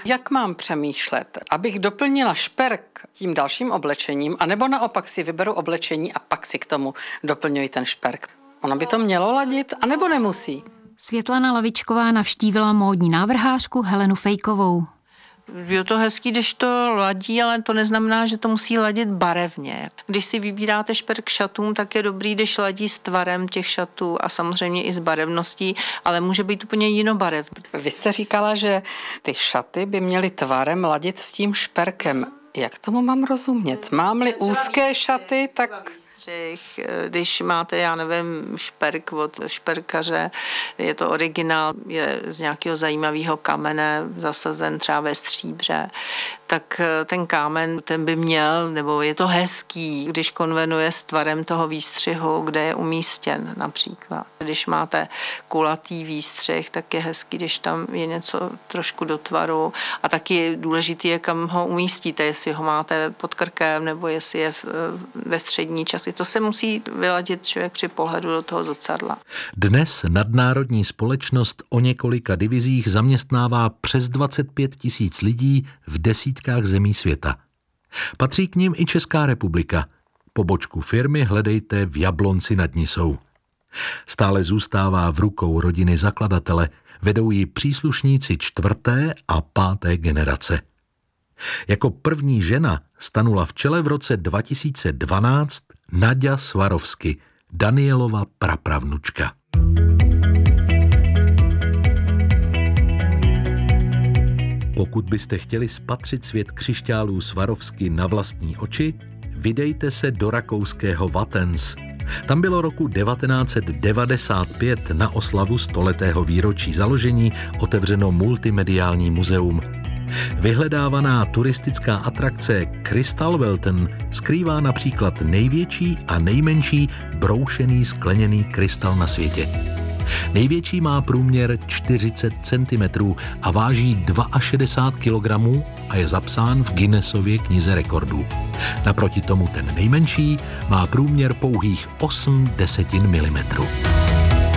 Jak mám přemýšlet, abych doplnila šperk tím dalším oblečením, anebo naopak si vyberu oblečení a pak si k tomu doplňuji ten šperk? Ono by to mělo ladit, anebo nemusí? Světlana Lavičková navštívila módní návrhářku Helenu Fejkovou. Je to hezký, když to ladí, ale to neznamená, že to musí ladit barevně. Když si vybíráte šperk k šatům, tak je dobrý, když ladí s tvarem těch šatů a samozřejmě i s barevností, ale může být úplně jinobarevný. Vy jste říkala, že ty šaty by měly tvarem ladit s tím šperkem. Jak tomu mám rozumět? Mám-li úzké šaty, tak... Když máte, já nevím, šperk od šperkaře, je to originál, je z nějakého zajímavého kamene, zasazen třeba ve stříbře, tak ten kámen, ten by měl, nebo je to hezký, když konvenuje s tvarem toho výstřihu, kde je umístěn například. Když máte kulatý výstřih, tak je hezký, když tam je něco trošku do tvaru a taky důležitý je, kam ho umístíte, jestli ho máte pod krkem, nebo jestli je ve střední části. To se musí vyladit člověk při pohledu do toho zrcadla. Dnes nadnárodní společnost o několika divizích zaměstnává přes 25 000 lidí v desítkách zemí světa. Patří k nim i Česká republika. Pobočku firmy hledejte v Jablonci nad Nisou. Stále zůstává v rukou rodiny zakladatele, vedou ji příslušníci 4. a 5. generace. Jako první žena stanula v čele v roce 2012 Naďa Svarovsky, Danielova prapravnučka. Pokud byste chtěli spatřit svět křišťálů Svarovsky na vlastní oči, vydejte se do rakouského Wattens. Tam bylo roku 1995 na oslavu 100letého výročí založení otevřeno multimediální muzeum. Vyhledávaná turistická atrakce Krystalwelten skrývá například největší a nejmenší broušený skleněný krystal na světě. Největší má průměr 40 cm a váží 62 kg a je zapsán v Guinnessově knize rekordů. Naproti tomu ten nejmenší má průměr pouhých 0,8 mm.